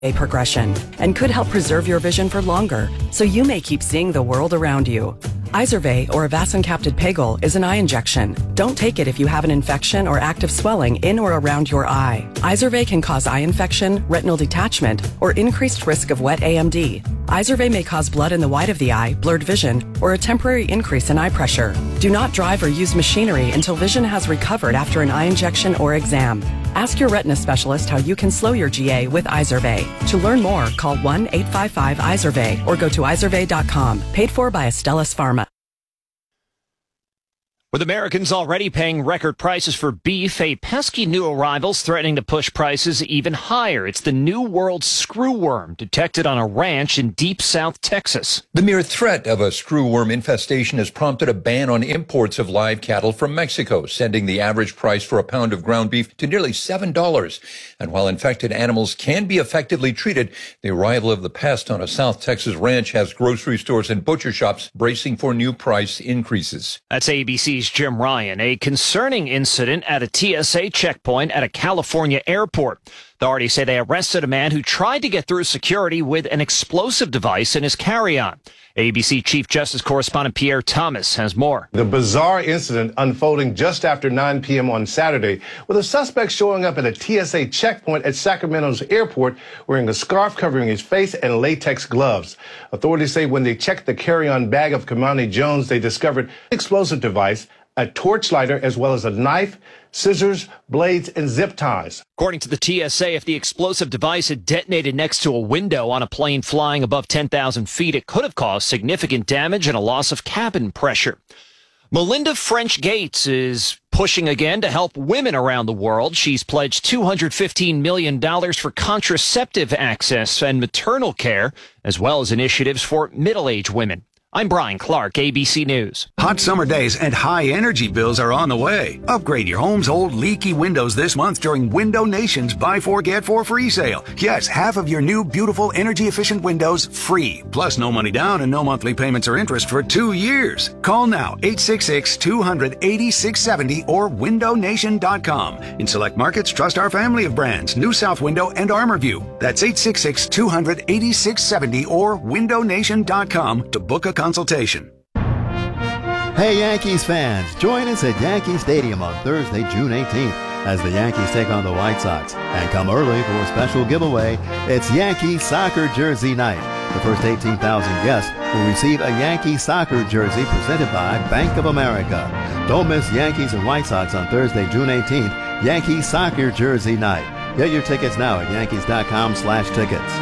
progression and could help preserve your vision for longer, so you may keep seeing the world around you. Izervay, or Avastin-capted Pegol, is an eye injection. Don't take it if you have an infection or active swelling in or around your eye. Izervay can cause eye infection, retinal detachment, or increased risk of wet AMD. Izervay may cause blood in the white of the eye, blurred vision, or a temporary increase in eye pressure. Do not drive or use machinery until vision has recovered after an eye injection or exam. Ask your retina specialist how you can slow your GA with Izervay. To learn more, call 1-855-IZERVAY or go to izervay.com. Paid for by Astellas Pharma. With Americans already paying record prices for beef, a pesky new arrival's threatening to push prices even higher. It's the New World screwworm, detected on a ranch in deep South Texas. The mere threat of a screwworm infestation has prompted a ban on imports of live cattle from Mexico, sending the average price for a pound of ground beef to nearly $7. And while infected animals can be effectively treated, the arrival of the pest on a South Texas ranch has grocery stores and butcher shops bracing for new price increases. That's ABC's Jim Ryan. A concerning incident at a TSA checkpoint at a California airport. Authorities say they arrested a man who tried to get through security with an explosive device in his carry-on. ABC Chief Justice Correspondent Pierre Thomas has more. The bizarre incident unfolding just after 9 p.m. on Saturday, with a suspect showing up at a TSA checkpoint at Sacramento's airport wearing a scarf covering his face and latex gloves. Authorities say when they checked the carry-on bag of Kamani Jones, they discovered an explosive device, a torch lighter, as well as a knife, scissors, blades, and zip ties. According to the TSA, if the explosive device had detonated next to a window on a plane flying above 10,000 feet, it could have caused significant damage and a loss of cabin pressure. Melinda French Gates is pushing again to help women around the world. She's pledged $215 million for contraceptive access and maternal care, as well as initiatives for middle-aged women. I'm Brian Clark, ABC News. Hot summer days and high energy bills are on the way. Upgrade your home's old leaky windows this month during Window Nation's Buy 4 Get 4 free sale. Yes, half of your new beautiful energy efficient windows free. Plus no money down and no monthly payments or interest for 2 years. Call now 866-200-8670 or windownation.com. In select markets, trust our family of brands, New South Window and ArmorView. That's 866-200-8670 or windownation.com to book a consultation. Hey Yankees fans, join us at Yankee Stadium on Thursday, June 18th as the Yankees take on the White Sox. And come early for a special giveaway. It's Yankee Soccer Jersey Night. The first 18,000 guests will receive a Yankee soccer jersey presented by Bank of America. Don't miss Yankees and White Sox on Thursday, June 18th, Yankee Soccer Jersey Night. Get your tickets now at yankees.com/tickets.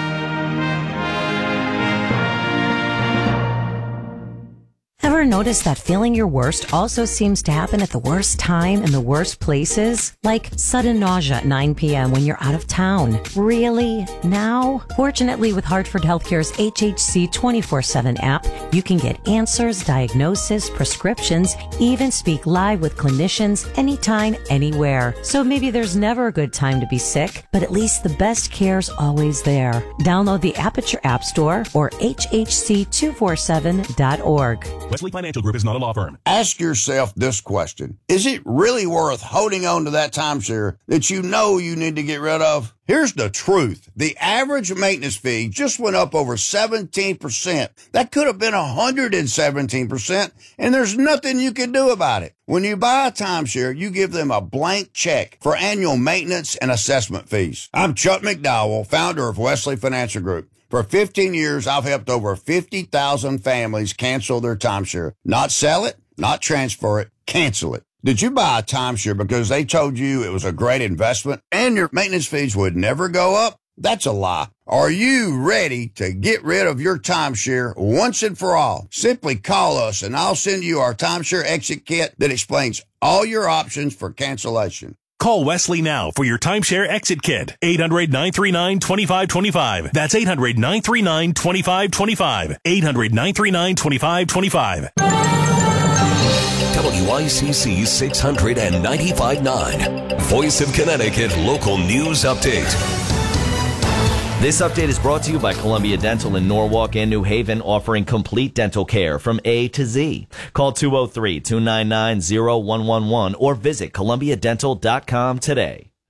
Ever notice that feeling your worst also seems to happen at the worst time in the worst places? Like sudden nausea at 9 p.m. when you're out of town. Really? Now? Fortunately, with Hartford Healthcare's HHC 24/7 app, you can get answers, diagnosis, prescriptions, even speak live with clinicians anytime, anywhere. So maybe there's never a good time to be sick, but at least the best care's always there. Download the app at your app store or hhc247.org. Wesley Financial Group is not a law firm. Ask yourself this question. Is it really worth holding on to that timeshare that you know you need to get rid of? Here's the truth. The average maintenance fee just went up over 17%. That could have been 117%, and there's nothing you can do about it. When you buy a timeshare, you give them a blank check for annual maintenance and assessment fees. I'm Chuck McDowell, founder of Wesley Financial Group. For 15 years, I've helped over 50,000 families cancel their timeshare. Not sell it, not transfer it, cancel it. Did you buy a timeshare because they told you it was a great investment and your maintenance fees would never go up? That's a lie. Are you ready to get rid of your timeshare once and for all? Simply call us and I'll send you our timeshare exit kit that explains all your options for cancellation. Call Wesley now for your timeshare exit kit. 800-939-2525. That's 800-939-2525. 800-939-2525. WICC 695.9. Voice of Connecticut Local News Update. This update is brought to you by Columbia Dental in Norwalk and New Haven, offering complete dental care from A to Z. Call 203-299-0111 or visit columbiadental.com today.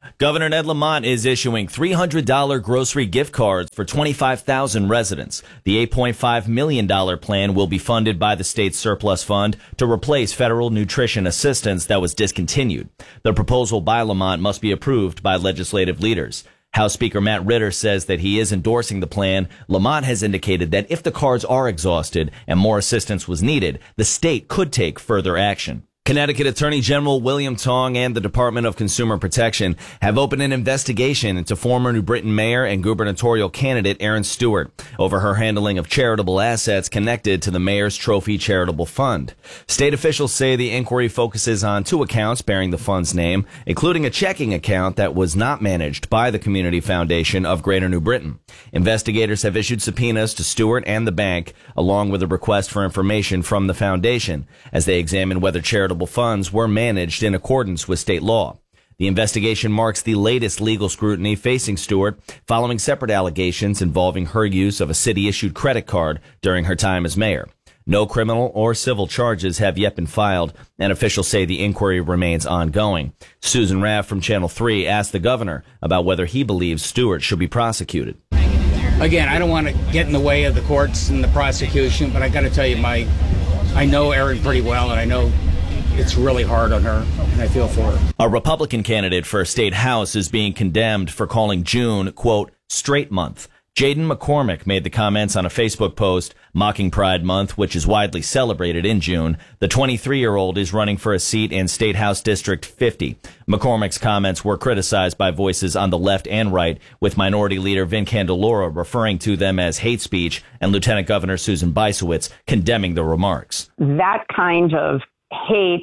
Governor Ned Lamont is issuing $300 grocery gift cards for 25,000 residents. The $8.5 million plan will be funded by the state's surplus fund to replace federal nutrition assistance that was discontinued. The proposal by Lamont must be approved by legislative leaders. House Speaker Matt Ritter says that he is endorsing the plan. Lamont has indicated that if the cards are exhausted and more assistance was needed, the state could take further action. Connecticut Attorney General William Tong and the Department of Consumer Protection have opened an investigation into former New Britain mayor and gubernatorial candidate Erin Stewart over her handling of charitable assets connected to the Mayor's Trophy Charitable Fund. State officials say the inquiry focuses on two accounts bearing the fund's name, including a checking account that was not managed by the Community Foundation of Greater New Britain. Investigators have issued subpoenas to Stewart and the bank, along with a request for information from the foundation, as they examine whether charitable funds were managed in accordance with state law. The investigation marks the latest legal scrutiny facing Stewart following separate allegations involving her use of a city-issued credit card during her time as mayor. No criminal or civil charges have yet been filed, and officials say the inquiry remains ongoing. Susan Raff from Channel 3 asked the governor about whether he believes Stewart should be prosecuted. Again, I don't want to get in the way of the courts and the prosecution, but I got to tell you, I know Erin pretty well, and I know it's really hard on her, and I feel for her. A Republican candidate for a state house is being condemned for calling June, quote, straight month. Jaden McCormick made the comments on a Facebook post mocking Pride Month, which is widely celebrated in June. The 23-year-old is running for a seat in State House District 50. McCormick's comments were criticized by voices on the left and right, with Minority Leader Vin Candelora referring to them as hate speech and Lieutenant Governor Susan Bysiewicz condemning the remarks. That kind of hate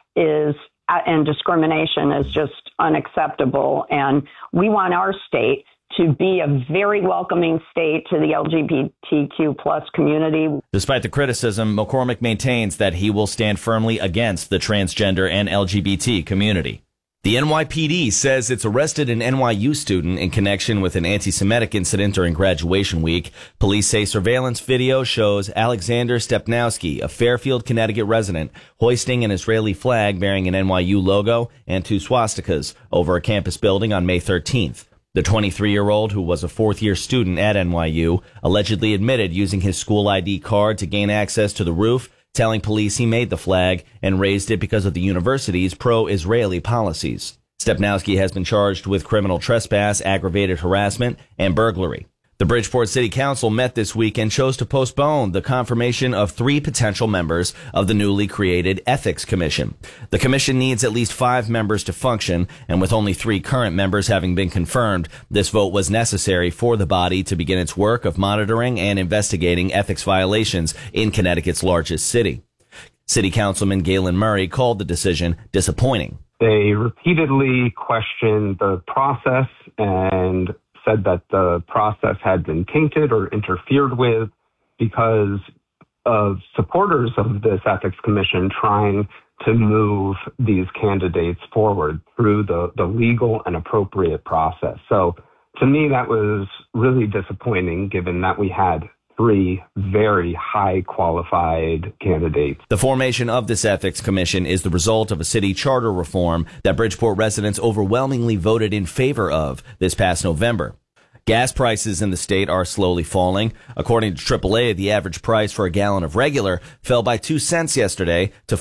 and discrimination is just unacceptable, and we want our state to be a very welcoming state to the LGBTQ plus community. Despite the criticism, McCormick maintains that he will stand firmly against the transgender and LGBT community. The NYPD says it's arrested an NYU student in connection with an anti-Semitic incident during graduation week. Police say surveillance video shows Alexander Stepnowski, a Fairfield, Connecticut resident, hoisting an Israeli flag bearing an NYU logo and two swastikas over a campus building on May 13th. The 23-year-old, who was a fourth-year student at NYU, allegedly admitted using his school ID card to gain access to the roof, telling police he made the flag and raised it because of the university's pro-Israeli policies. Stepnowski has been charged with criminal trespass, aggravated harassment, and burglary. The Bridgeport City Council met this week and chose to postpone the confirmation of 3 potential members of the newly created Ethics Commission. The commission needs at least 5 members to function, and with only 3 current members having been confirmed, this vote was necessary for the body to begin its work of monitoring and investigating ethics violations in Connecticut's largest city. City Councilman Galen Murray called the decision disappointing. They repeatedly questioned the process and said that the process had been tainted or interfered with because of supporters of this ethics commission trying to move these candidates forward through the legal and appropriate process. So to me, that was really disappointing given that we had 3 very high qualified candidates. The formation of this ethics commission is the result of a city charter reform that Bridgeport residents overwhelmingly voted in favor of this past November. Gas prices in the state are slowly falling. According to AAA, the average price for a gallon of regular fell by 2 cents yesterday to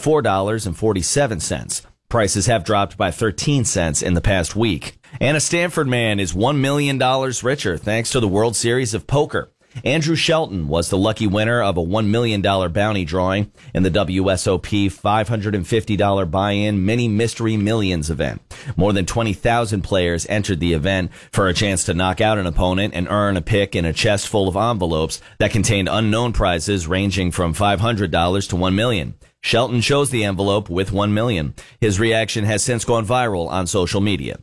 $4.47. Prices have dropped by 13 cents in the past week. And a Stanford man is $1 million richer thanks to the World Series of Poker. Andrew Shelton was the lucky winner of a $1 million bounty drawing in the WSOP $550 buy-in Mini Mystery Millions event. More than 20,000 players entered the event for a chance to knock out an opponent and earn a pick in a chest full of envelopes that contained unknown prizes ranging from $500 to $1 million. Shelton chose the envelope with $1 million. His reaction has since gone viral on social media.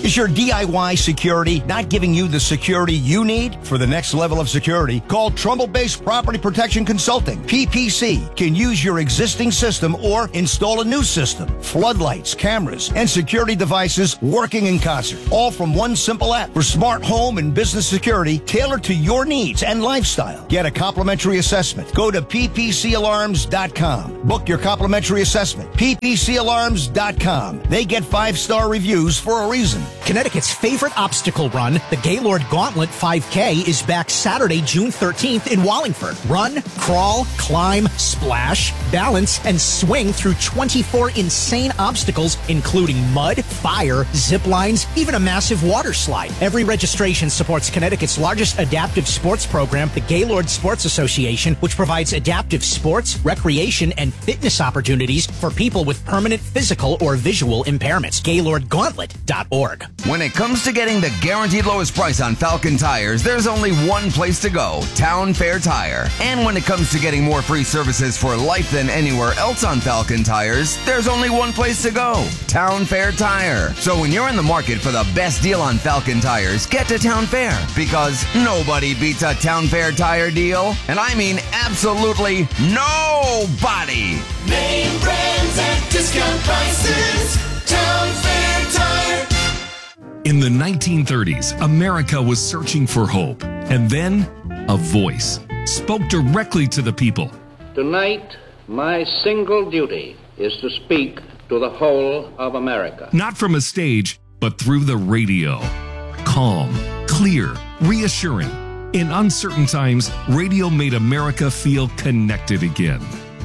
Is your DIY security not giving you the security you need for the next level of security? Call Trumbull-based Property Protection Consulting. PPC can use your existing system or install a new system. Floodlights, cameras, and security devices working in concert. All from one simple app for smart home and business security tailored to your needs and lifestyle. Get a complimentary assessment. Go to ppcalarms.com. Book your complimentary assessment. ppcalarms.com. They get 5-star reviews for a reason. Connecticut's favorite obstacle run, the Gaylord Gauntlet 5K, is back Saturday, June 13th in Wallingford. Run, crawl, climb, splash, balance, and swing through 24 insane obstacles, including mud, fire, zip lines, even a massive water slide. Every registration supports Connecticut's largest adaptive sports program, the Gaylord Sports Association, which provides adaptive sports, recreation, and fitness opportunities for people with permanent physical or visual impairments. GaylordGauntlet.org. When it comes to getting the guaranteed lowest price on Falcon tires, there's only one place to go, Town Fair Tire. And when it comes to getting more free services for life than anywhere else on Falcon tires, there's only one place to go, Town Fair Tire. So when you're in the market for the best deal on Falcon tires, get to Town Fair, because nobody beats a Town Fair tire deal. And I mean absolutely nobody. Name brands at discount prices. Town Fair Tire. In the 1930s, America was searching for hope. And then, a voice spoke directly to the people. Tonight, my single duty is to speak to the whole of America. Not from a stage, but through the radio. Calm, clear, reassuring. In uncertain times, radio made America feel connected again.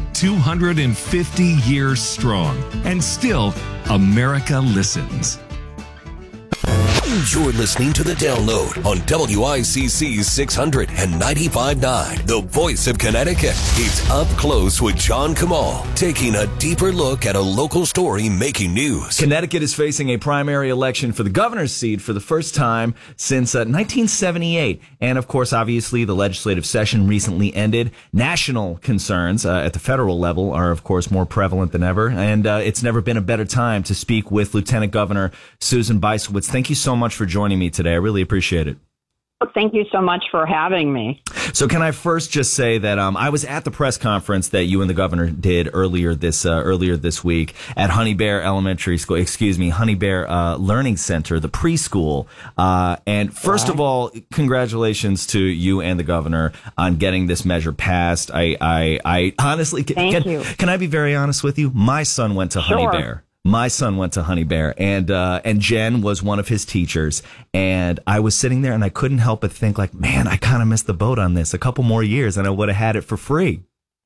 250 years strong. And still, America listens. You're listening to The Download on WICC 695.9, the voice of Connecticut. It's Up Close with John Kamal, taking a deeper look at a local story making news. Connecticut is facing a primary election for the governor's seat for the first time since 1978. And, of course, obviously, the legislative session recently ended. National concerns at the federal level are, of course, more prevalent than ever. And it's never been a better time to speak with Lieutenant Governor Susan Bysiewicz. Thank you so much for joining me today. I really appreciate it. Thank you so much for having me. So can I first just say that I was at the press conference that you and the governor did earlier this week at Honey Bear Elementary School, Honey Bear Learning Center, the preschool. And first of all, congratulations to you and the governor on getting this measure passed. I honestly, can I be very honest with you? My son went to Honey Bear. My son went to Honey Bear, and Jen was one of his teachers. And I was sitting there, and I couldn't help but think, like, man, I kind of missed the boat on this. A couple more years, and I would have had it for free.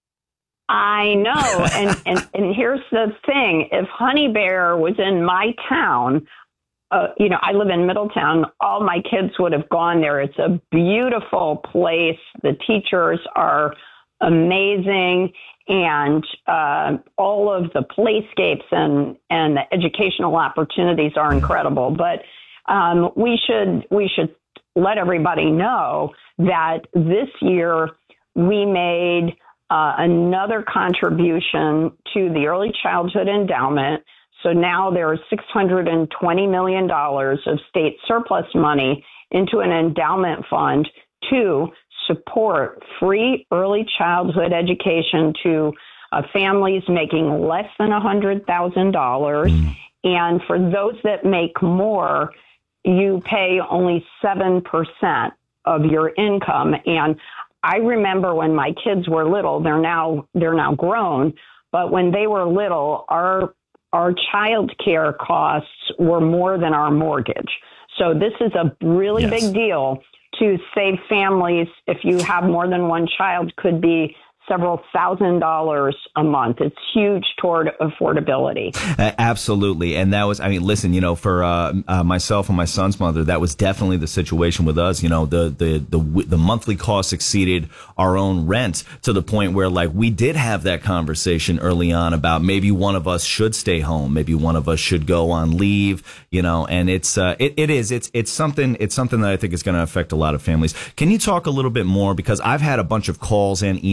I know, and here's the thing: if Honey Bear was in my town, I live in Middletown, all my kids would have gone there. It's a beautiful place. The teachers are amazing. And all of the playscapes and the educational opportunities are incredible. But we should let everybody know that this year we made another contribution to the Early Childhood Endowment. So now there's $620 million of state surplus money into an endowment fund to support free early childhood education to families making less than $100,000. And for those that make more, you pay only 7% of your income. And I remember when my kids were little, they're now grown, but when they were little, our child care costs were more than our mortgage. So this is a really big deal to save families. If you have more than one child, could be several $1,000s a month. It's huge toward affordability. Absolutely. And that was, listen, for myself and my son's mother, that was definitely the situation with us. The monthly costs exceeded our own rent to the point where, like, we did have that conversation early on about maybe one of us should stay home. Maybe one of us should go on leave, and it's something that I think is going to affect a lot of families. Can you talk a little bit more? Because I've had a bunch of calls and emails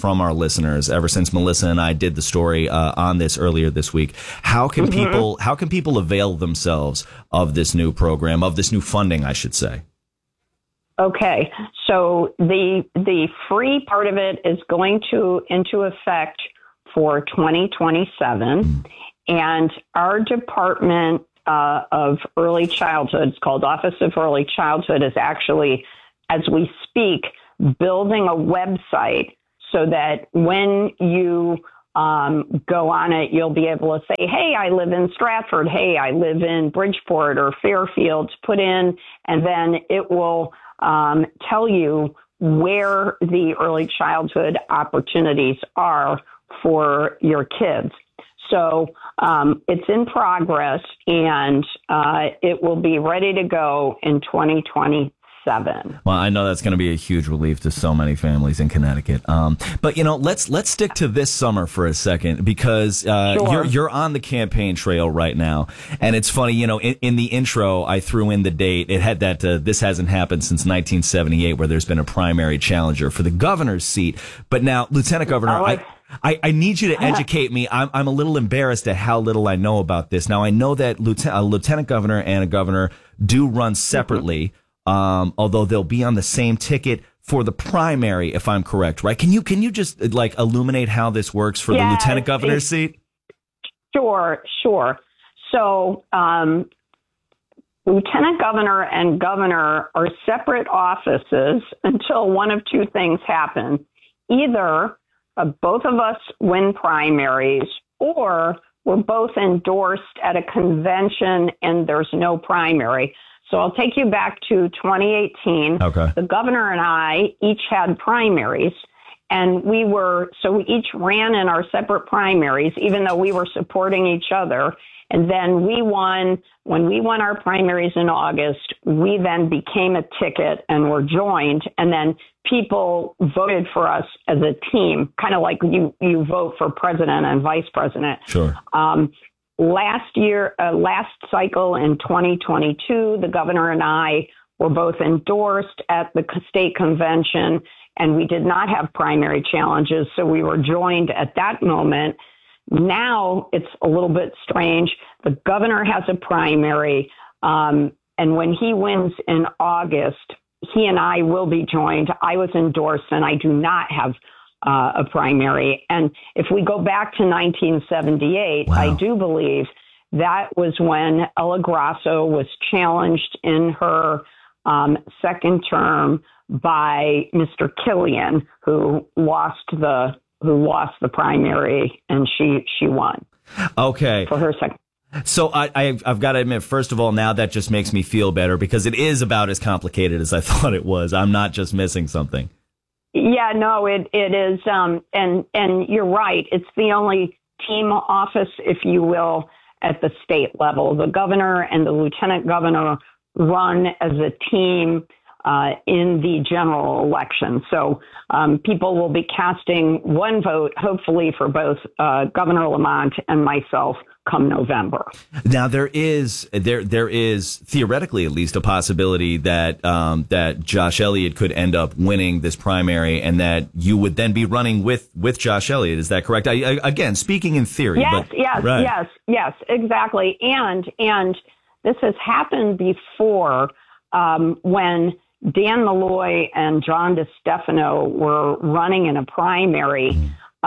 from our listeners ever since Melissa and I did the story on this earlier this week. How can people avail themselves of this new program, of this new funding, I should say? Okay, so the free part of it is going into effect for 2027, and our Department of Early Childhood, it's called Office of Early Childhood, is actually, as we speak, building a website so that when you go on it, you'll be able to say, hey, I live in Stratford, hey, I live in Bridgeport or Fairfield, put in, and then it will tell you where the early childhood opportunities are for your kids. So it's in progress, and it will be ready to go in 2027. Well, I know that's going to be a huge relief to so many families in Connecticut. But, let's stick to this summer for a second, because you're on the campaign trail right now. And it's funny, in the intro, I threw in the date. It had that this hasn't happened since 1978, where there's been a primary challenger for the governor's seat. But now, Lieutenant Governor, I need you to educate me. I'm a little embarrassed at how little I know about this. Now, I know that a lieutenant governor and a governor do run separately. Although they'll be on the same ticket for the primary, if I'm correct, right? Can you just illuminate how this works for the lieutenant governor's seat? Sure. So, lieutenant governor and governor are separate offices until one of two things happen. Either both of us win primaries, or we're both endorsed at a convention and there's no primary. So I'll take you back to 2018. Okay. The governor and I each had primaries, and we each ran in our separate primaries, even though we were supporting each other. And then when we won our primaries in August, we then became a ticket and were joined. And then people voted for us as a team, kind of like you vote for president and vice president. Sure. Last cycle in 2022, the governor and I were both endorsed at the state convention, and we did not have primary challenges, so we were joined at that moment. Now it's a little bit strange. The governor has a primary, and when he wins in August, he and I will be joined. I was endorsed, and I do not have a primary. And if we go back to 1978, I do believe that was when Ella Grasso was challenged in her second term by Mr. Killian, who lost the primary, and she won. Okay. For her second. So I've got to admit, first of all, now that just makes me feel better, because it is about as complicated as I thought it was. I'm not just missing something. Yeah, no, it is. And you're right. It's the only team office, if you will, at the state level. The governor and the lieutenant governor run as a team in the general election. So people will be casting one vote, hopefully, for both Governor Lamont and myself come November. Now, there is theoretically at least a possibility that that Josh Elliott could end up winning this primary, and that you would then be running with Josh Elliott. Is that correct? Again, speaking in theory. Yes, exactly. And this has happened before when Dan Malloy and John DeStefano were running in a primary.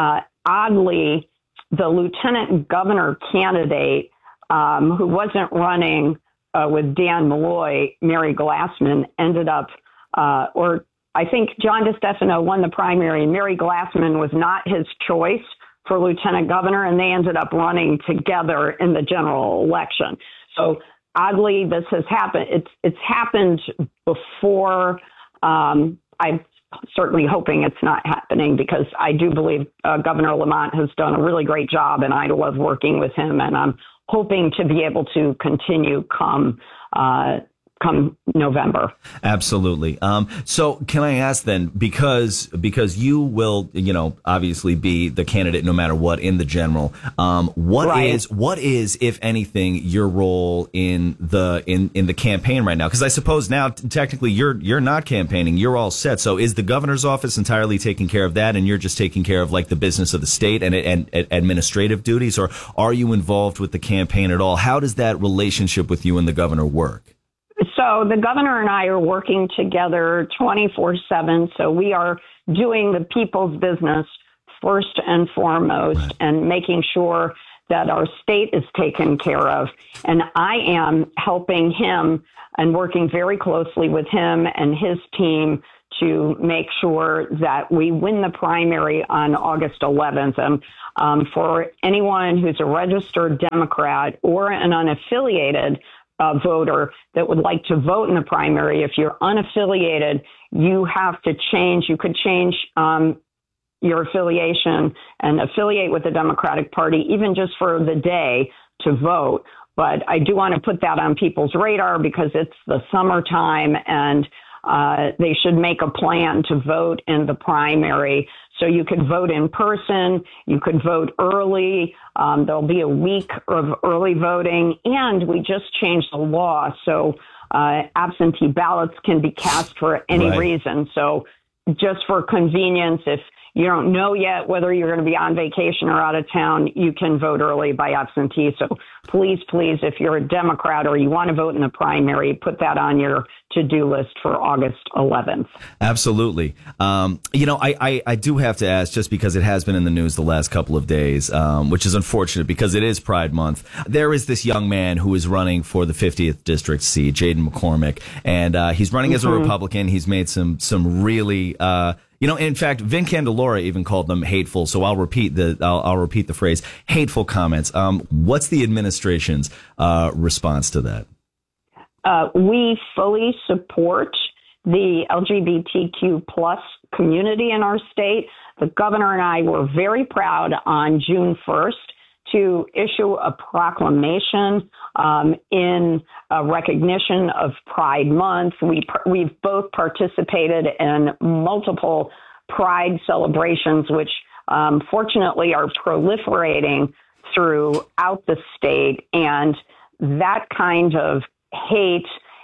Oddly, the lieutenant governor candidate who wasn't running with Dan Malloy, Mary Glassman, ended up, or I think John DeStefano won the primary. Mary Glassman was not his choice for lieutenant governor, and they ended up running together in the general election. So oddly, this has happened. It's happened before. I'm certainly hoping it's not happening, because I do believe Governor Lamont has done a really great job, and I love working with him, and I'm hoping to be able to continue come come November. Absolutely. So can I ask then, because you will, obviously be the candidate no matter what in the general, what is, if anything, your role in the campaign right now? Because I suppose now technically you're not campaigning, you're all set. So is the governor's office entirely taking care of that, and you're just taking care of like the business of the state and administrative duties, or are you involved with the campaign at all? How does that relationship with you and the governor work? So the governor and I are working together 24/7. So we are doing the people's business first and foremost, and making sure that our state is taken care of. And I am helping him and working very closely with him and his team to make sure that we win the primary on August 11th. And for anyone who's a registered Democrat or an unaffiliated voter that would like to vote in the primary, if you're unaffiliated, you have to change. You could change your affiliation and affiliate with the Democratic Party, even just for the day, to vote. But I do want to put that on people's radar because it's the summertime, and they should make a plan to vote in the primary. So you could vote in person, you could vote early. There'll be a week of early voting, and we just changed the law. So absentee ballots can be cast for any reason. So just for convenience, if you don't know yet whether you're going to be on vacation or out of town, you can vote early by absentee. So please, if you're a Democrat or you want to vote in the primary, put that on your to-do list for August 11th. Absolutely. I do have to ask, just because it has been in the news the last couple of days, which is unfortunate because it is Pride Month. There is this young man who is running for the 50th district seat, Jaden McCormick, and he's running as a Republican. He's made some really, in fact, Vin Candelora even called them hateful. So I'll repeat the phrase hateful comments. What's the administration's response to that? We fully support the LGBTQ plus community in our state. The governor and I were very proud on June 1st to issue a proclamation in recognition of Pride Month. We've both participated in multiple Pride celebrations, which fortunately are proliferating throughout the state. And that kind of hate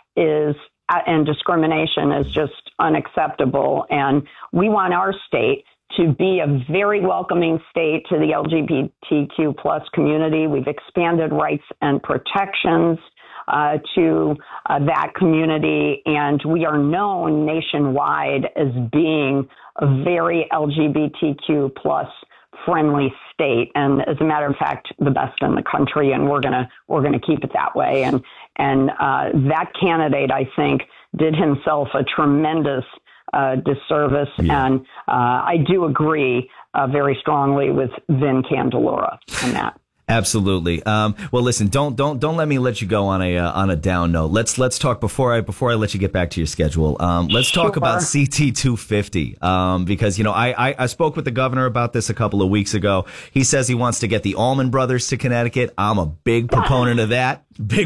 and discrimination is just unacceptable. And we want our state to be a very welcoming state to the LGBTQ plus community. We've expanded rights and protections to that community, and we are known nationwide as being a very LGBTQ plus friendly state, and as a matter of fact, the best in the country. And we're gonna keep it that way. And that candidate, I think, did himself a tremendous disservice. Yeah. And I do agree very strongly with Vin Candelora on that. Absolutely. Well, listen, don't let me let you go on a down note. Let's talk before I let you get back to your schedule. Let's talk about CT 250. Because, I spoke with the governor about this a couple of weeks ago. He says he wants to get the Allman Brothers to Connecticut. I'm a big proponent of that.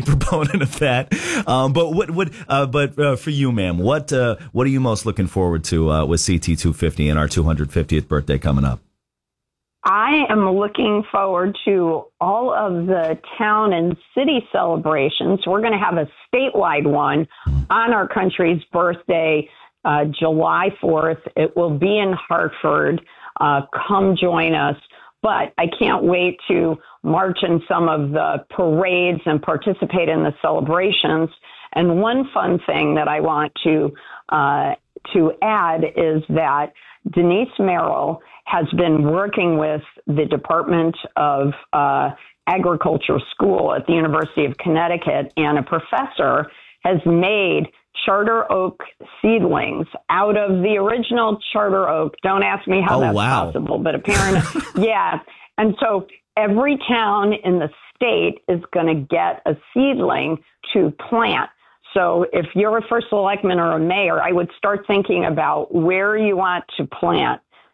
But for you, ma'am, what are you most looking forward to, with CT 250 and our 250th birthday coming up? I am looking forward to all of the town and city celebrations. We're going to have a statewide one on our country's birthday, July 4th. It will be in Hartford. Come join us. But I can't wait to march in some of the parades and participate in the celebrations. And one fun thing that I want to add is that Denise Merrill has been working with the Department of Agriculture School at the University of Connecticut, and a professor has made charter oak seedlings out of the original charter oak. Don't ask me how that's possible, but apparently, yeah. And so every town in the state is going to get a seedling to plant. So if you're a first selectman or a mayor, I would start thinking about where you want to plant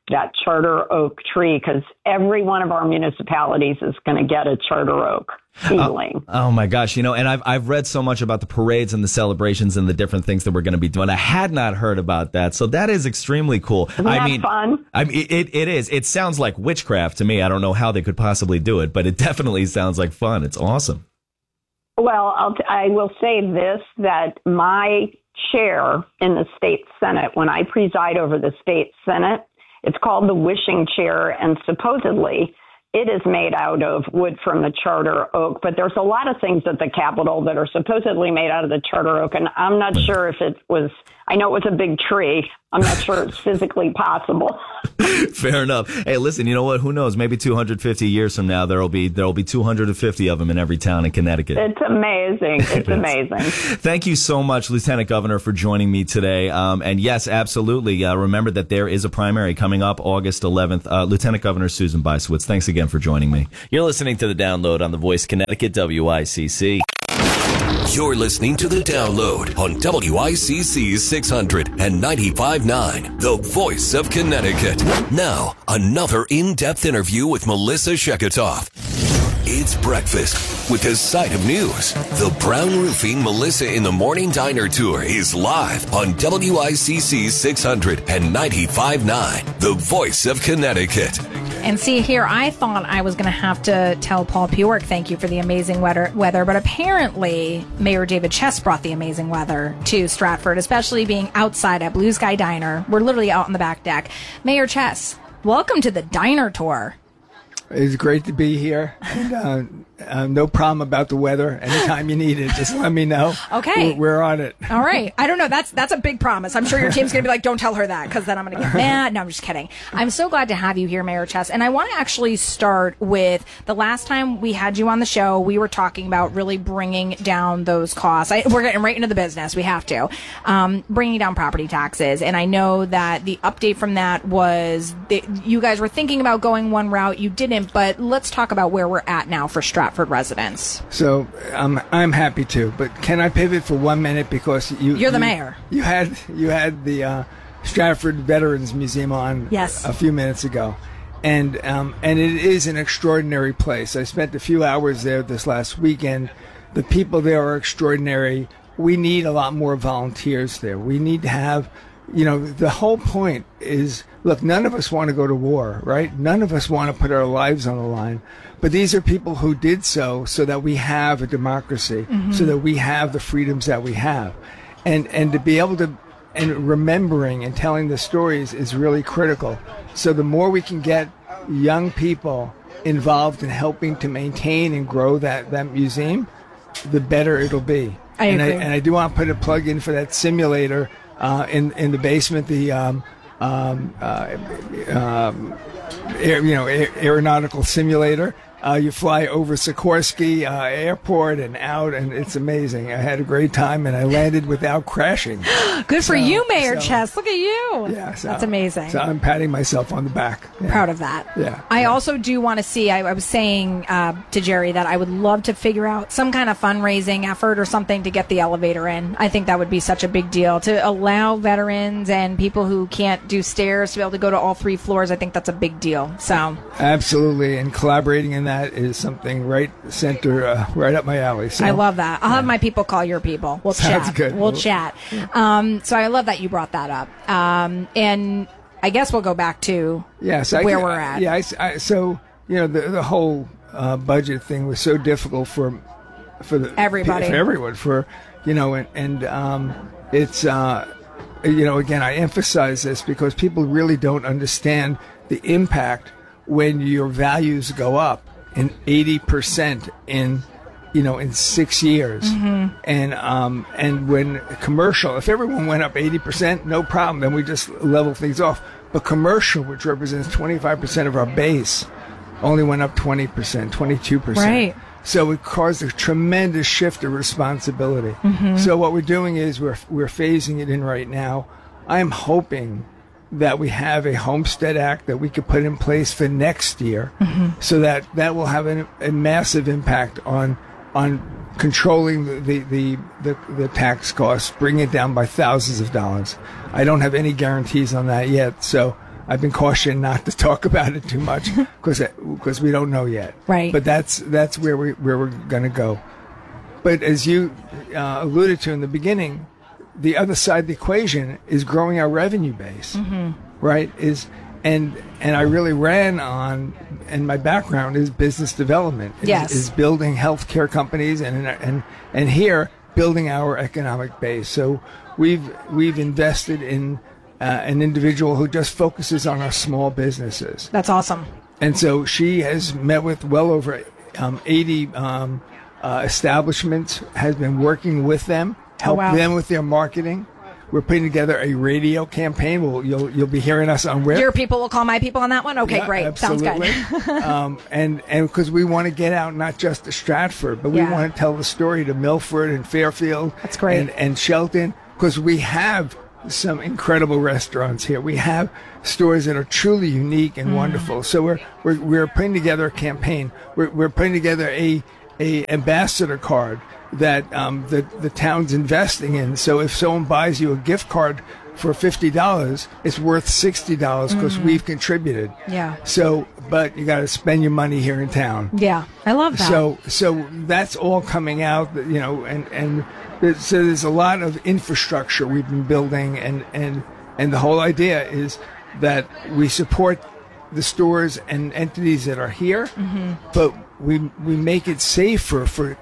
that charter oak tree, because every one of our municipalities is going to get a charter oak ceiling. Oh my gosh. And I've read so much about the parades and the celebrations and the different things that we're going to be doing. I had not heard about that. So that is extremely cool. Isn't that fun? It is. It sounds like witchcraft to me. I don't know how they could possibly do it, but it definitely sounds like fun. It's awesome. Well, I will say this, that my chair in the state Senate, when I preside over the state Senate, it's called the wishing chair, and supposedly it is made out of wood from the charter oak. But there's a lot of things at the Capitol that are supposedly made out of the charter oak, and I'm not sure if it was, I know it was a big tree. I'm not sure it's physically possible. Fair enough. Hey, listen, you know what? Who knows? Maybe 250 years from now, there'll be 250 of them in every town in Connecticut. It's amazing. It's amazing. Thank you so much, Lieutenant Governor, for joining me today. And yes, absolutely. Remember that there is a primary coming up August 11th. Lieutenant Governor Susan Bysiewicz, thanks again for joining me. You're listening to The Download on The Voice Connecticut, WICC. You're listening to The Download on WICC 695.9, the voice of Connecticut. Now, another in-depth interview with Melissa Sheketoff. It's breakfast with a side of news. The Brown Roofing Melissa in the Morning Diner Tour is live on WICC 695.9, the voice of Connecticut. And see here, I thought I was going to have to tell Paul Purick thank you for the amazing weather, but apparently Mayor David Chess brought the amazing weather to Stratford, especially being outside at Blue Sky Diner. We're literally out on the back deck. Mayor Chess, welcome to the Diner Tour. It's great to be here. And, no problem about the weather. Anytime you need it, just let me know. Okay. We're on it. All right. I don't know. That's a big promise. I'm sure your team's going to be like, don't tell her that, because then I'm going to get mad. No, I'm just kidding. I'm so glad to have you here, Mayor Chess. And I want to actually start with the last time we had you on the show, we were talking about really bringing down those costs. We're getting right into the business. We have to. Bringing down property taxes. And I know that the update from that was that you guys were thinking about going one route. You didn't. But let's talk about where we're at now for Stratford residents. So I'm happy to, but can I pivot for 1 minute, because you're the mayor. You had the Stratford Veterans Museum on a few minutes ago, and it is an extraordinary place. I spent a few hours there this last weekend. The people there are extraordinary. We need a lot more volunteers there. We need to have, the whole point is, look, none of us want to go to war, right? None of us want to put our lives on the line. But these are people who did so that we have a democracy, so that we have the freedoms that we have. And to be able to, and remembering and telling the stories is really critical. So the more we can get young people involved in helping to maintain and grow that museum, the better it'll be. I agree. And I do want to put a plug in for that simulator in the basement, the aeronautical simulator. You fly over Sikorsky Airport and out, and it's amazing. I had a great time, and I landed without crashing. Good for you, Mayor Chess. Look at you. Yeah, that's amazing. So I'm patting myself on the back. Yeah. Proud of that. Yeah. I also do want to see, I was saying to Jerry that I would love to figure out some kind of fundraising effort or something to get the elevator in. I think that would be such a big deal. To allow veterans and people who can't do stairs to be able to go to all 3 floors, I think that's a big deal. So absolutely, and collaborating in that is something right up my alley. So, I love that. I'll have my people call your people. We'll Sounds chat. good. We'll chat. So I love that you brought that up. And I guess we'll go back to where we're at. Yeah. So the whole budget thing was so difficult for everybody, for everyone. It's again, I emphasize this because people really don't understand the impact when your values go up in 80% in 6 years. And when commercial, if everyone went up 80%, no problem, then we just level things off. But commercial, which represents 25% of our base, only went up 20%, 22%. Right. So it caused a tremendous shift of responsibility. So what we're doing is we're phasing it in right now. I'm hoping that we have a Homestead Act that we could put in place for next year, so that will have a massive impact on controlling the tax costs, bring it down by thousands of dollars. I don't have any guarantees on that yet, so I've been cautioned not to talk about it too much because we don't know yet. Right. But that's where we're going to go. But as you alluded to in the beginning, the other side of the equation is growing our revenue base. Right? And I really ran on, and my background is business development. Is building healthcare companies and here building our economic base. So we've invested in an individual who just focuses on our small businesses. That's awesome. And so she has met with well over 80 establishments, has been working with them, helping them with their marketing. We're putting together a radio campaign. You'll be hearing us on where your people will call my people on that one. Okay, yeah, great. Absolutely. Sounds good. and because we want to get out not just to Stratford, but we want to tell the story to Milford and Fairfield. That's great. And Shelton, because we have some incredible restaurants here. We have stores that are truly unique and wonderful. So we're putting together a campaign. We're putting together a ambassador card that the town's investing in. So if someone buys you a gift card for $50, it's worth $60 because we've contributed. Yeah. So, but you got to spend your money here in town. Yeah, I love that. So that's all coming out, and so there's a lot of infrastructure we've been building, and the whole idea is that we support the stores and entities that are here, but we make it safer for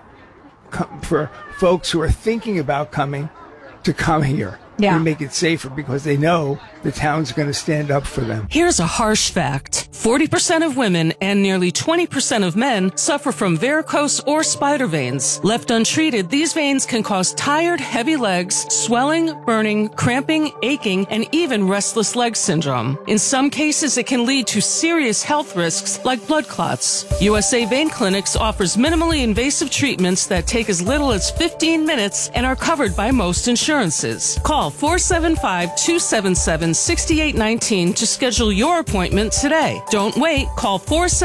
folks who are thinking about coming to come here. Yeah. We make it safer because they know the town's going to stand up for them. Here's a harsh fact. 40% of women and nearly 20% of men suffer from varicose or spider veins. Left untreated, these veins can cause tired, heavy legs, swelling, burning, cramping, aching, and even restless leg syndrome. In some cases, it can lead to serious health risks like blood clots. USA Vein Clinics offers minimally invasive treatments that take as little as 15 minutes and are covered by most insurances. Call 475-277-6819 to schedule your appointment today. Don't wait. Call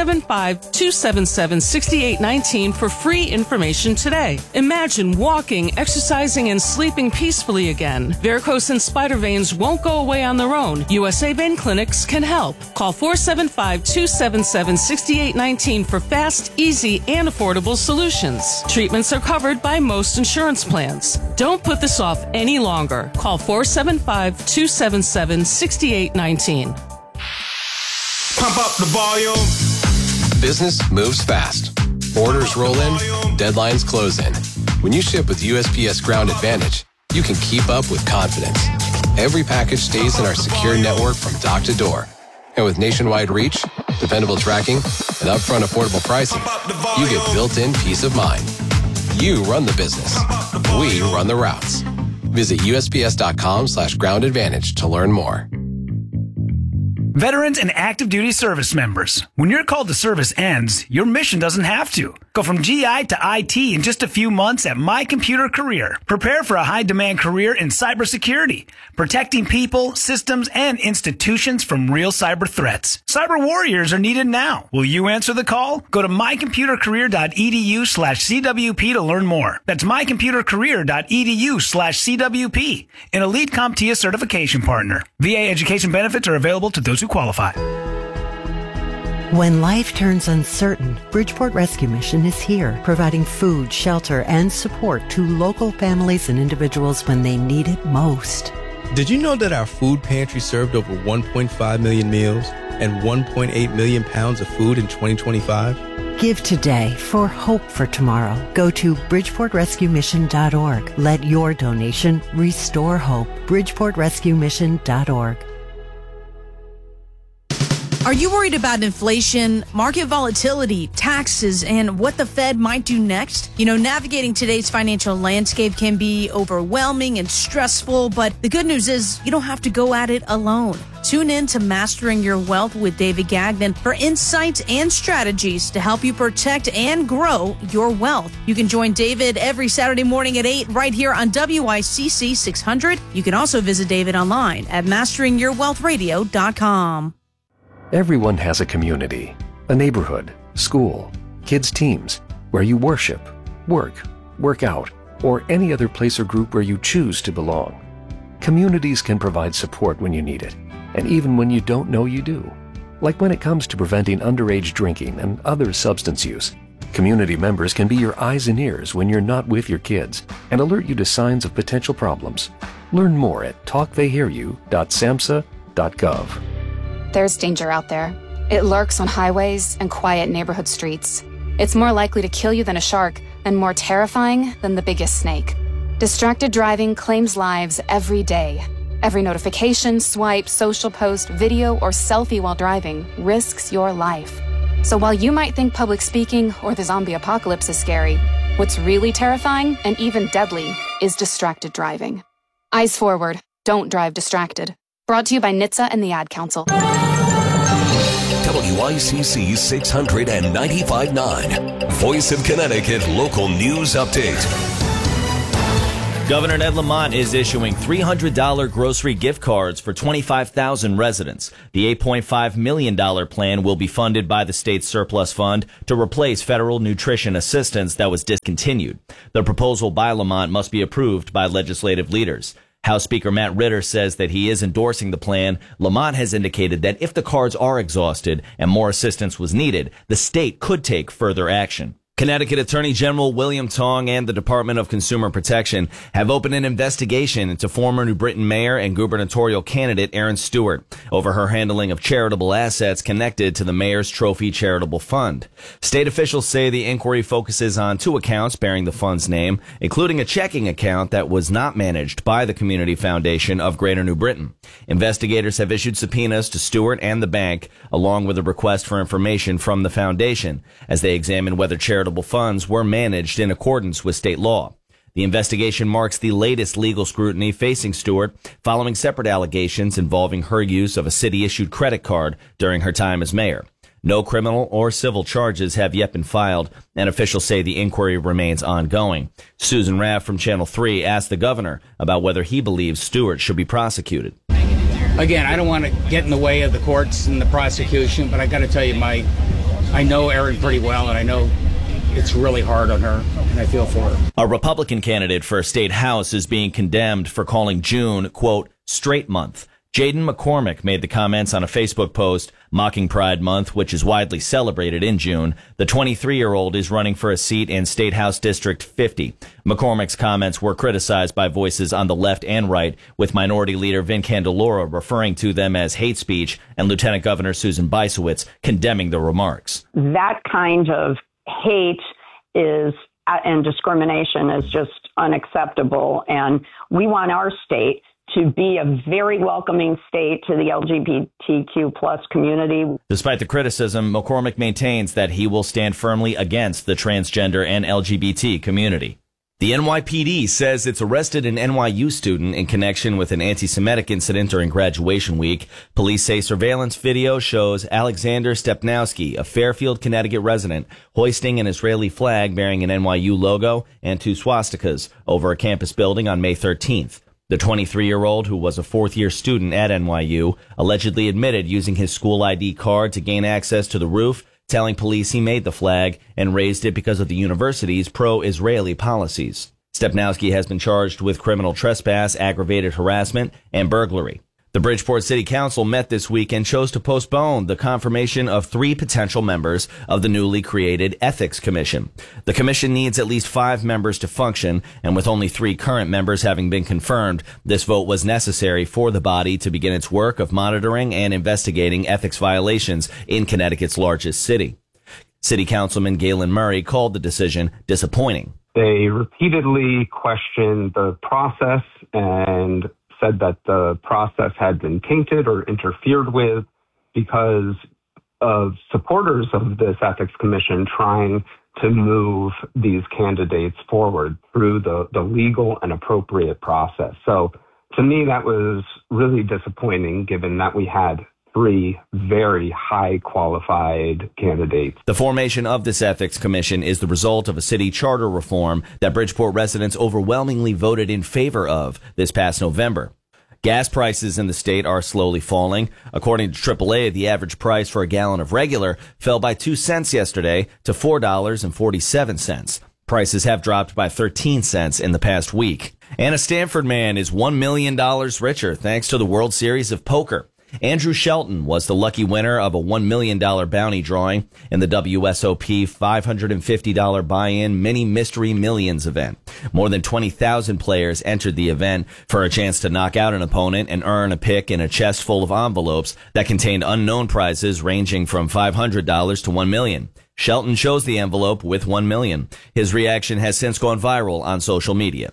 475-277-6819 for free information today. Imagine walking, exercising, and sleeping peacefully again. Varicose and spider veins won't go away on their own. USA Vein Clinics can help. Call 475-277-6819 for fast, easy, and affordable solutions. Treatments are covered by most insurance plans. Don't put this off any longer. Call 475-277-6819. Pump up the volume. Business moves fast. Orders roll in, deadlines close in. When you ship with USPS Ground Advantage, you can keep up with confidence. Every package stays in our secure network from dock to door. And with nationwide reach, dependable tracking, and upfront affordable pricing, you get built-in peace of mind. You run the business. We run the routes. Visit USPS.com/groundadvantage to learn more. Veterans and active duty service members, when your call to service ends, your mission doesn't have to. Go from GI to IT in just a few months at My Computer Career. Prepare for a high-demand career in cybersecurity, protecting people, systems, and institutions from real cyber threats. Cyber warriors are needed now. Will you answer the call? Go to mycomputercareer.edu/CWP to learn more. That's mycomputercareer.edu/CWP, an elite CompTIA certification partner. VA education benefits are available to those who qualify. When life turns uncertain, Bridgeport Rescue Mission is here, providing food, shelter, and support to local families and individuals when they need it most. Did you know that our food pantry served over 1.5 million meals and 1.8 million pounds of food in 2025? Give today for hope for tomorrow. Go to BridgeportRescueMission.org. Let your donation restore hope. BridgeportRescueMission.org. Are you worried about inflation, market volatility, taxes, and what the Fed might do next? You know, navigating today's financial landscape can be overwhelming and stressful, but the good news is you don't have to go at it alone. Tune in to Mastering Your Wealth with David Gagnon for insights and strategies to help you protect and grow your wealth. You can join David every Saturday morning at 8 right here on WICC 600. You can also visit David online at masteringyourwealthradio.com. Everyone has a community, a neighborhood, school, kids' teams, where you worship, work out, or any other place or group where you choose to belong. Communities can provide support when you need it. and even when you don't know you do. Like when it comes to preventing underage drinking and other substance use. Community members can be your eyes and ears when you're not with your kids and alert you to signs of potential problems. Learn more at talktheyhearyu.samhsa.gov. There's danger out there. It lurks on highways and quiet neighborhood streets. It's more likely to kill you than a shark and more terrifying than the biggest snake. Distracted driving claims lives every day. Every notification, swipe, social post, video, or selfie while driving risks your life. So while you might think public speaking or the zombie apocalypse is scary, what's really terrifying and even deadly is distracted driving. Eyes forward. Don't drive distracted. Brought to you by NHTSA and the Ad Council. WICC 695.9, Voice of Connecticut Local News Update. Governor Ned Lamont is issuing $300 grocery gift cards for 25,000 residents. The $8.5 million plan will be funded by the state's surplus fund to replace federal nutrition assistance that was discontinued. The proposal by Lamont must be approved by legislative leaders. House Speaker Matt Ritter says that he is endorsing the plan. Lamont has indicated that if the cards are exhausted and more assistance was needed, the state could take further action. Connecticut Attorney General William Tong and the Department of Consumer Protection have opened an investigation into former New Britain mayor and gubernatorial candidate Erin Stewart over her handling of charitable assets connected to the Mayor's Trophy Charitable Fund. State officials say the inquiry focuses on two accounts bearing the fund's name, including a checking account that was not managed by the Community Foundation of Greater New Britain. Investigators have issued subpoenas to Stewart and the bank, along with a request for information from the foundation, as they examine whether charitable funds were managed in accordance with state law. The investigation marks the latest legal scrutiny facing Stewart following separate allegations involving her use of a city-issued credit card during her time as mayor. No criminal or civil charges have yet been filed, and officials say the inquiry remains ongoing. Susan Raff from Channel 3 asked the governor about whether he believes Stewart should be prosecuted. Again, I don't want to get in the way of the courts and the prosecution, but I got to tell you, I know Erin pretty well, and I know it's really hard on her, and I feel for her. A Republican candidate for a state house is being condemned for calling June, quote, straight month. Jaden McCormick made the comments on a Facebook post mocking Pride Month, which is widely celebrated in June. The 23-year-old is running for a seat in State House District 50. McCormick's comments were criticized by voices on the left and right, with Minority Leader Vin Candelora referring to them as hate speech and Lieutenant Governor Susan Bysowitz condemning the remarks. That kind of hate is and discrimination is just unacceptable. And we want our state to be a very welcoming state to the LGBTQ plus community. Despite the criticism, McCormick maintains that he will stand firmly against the transgender and LGBT community. The NYPD says it's arrested an NYU student in connection with an anti-Semitic incident during graduation week. Police say surveillance video shows Alexander Stepnowski, a Fairfield, Connecticut resident, hoisting an Israeli flag bearing an NYU logo and two swastikas over a campus building on May 13th. The 23-year-old, who was a fourth-year student at NYU, allegedly admitted using his school ID card to gain access to the roof, telling police he made the flag and raised it because of the university's pro-Israeli policies. Stepnowski has been charged with criminal trespass, aggravated harassment, and burglary. The Bridgeport City Council met this week and chose to postpone the confirmation of 3 potential members of the newly created Ethics Commission. The commission needs at least 5 members to function, and with only 3 current members having been confirmed, this vote was necessary for the body to begin its work of monitoring and investigating ethics violations in Connecticut's largest city. City Councilman Galen Murray called the decision disappointing. They repeatedly questioned the process and said that the process had been tainted or interfered with because of supporters of this ethics commission trying to move these candidates forward through the legal and appropriate process. So to me, that was really disappointing given that we had 3 very high qualified candidates. The formation of this ethics commission is the result of a city charter reform that Bridgeport residents overwhelmingly voted in favor of this past November. Gas prices in the state are slowly falling. According to AAA, the average price for a gallon of regular fell by 2 cents yesterday to $4.47. Prices have dropped by 13 cents in the past week. And a Stanford man is $1 million richer thanks to the World Series of Poker. Andrew Shelton was the lucky winner of a $1 million bounty drawing in the WSOP $550 buy-in Mini Mystery Millions event. More than 20,000 players entered the event for a chance to knock out an opponent and earn a pick in a chest full of envelopes that contained unknown prizes ranging from $500 to $1 million. Shelton chose the envelope with $1 million. His reaction has since gone viral on social media.